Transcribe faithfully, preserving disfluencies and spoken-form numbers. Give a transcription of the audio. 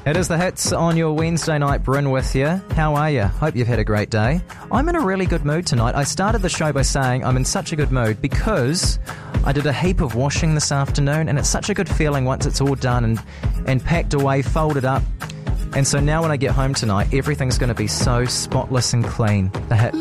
It is the hits on your Wednesday night. Bryn with you. How are you? Hope you've had a great day. I'm in a really good mood tonight. I started the show by saying I'm in such a good mood because I did a heap of washing this afternoon, and it's such a good feeling once it's all done and, and packed away, folded up. And so now when I get home tonight, everything's going to be so spotless and clean. The hit.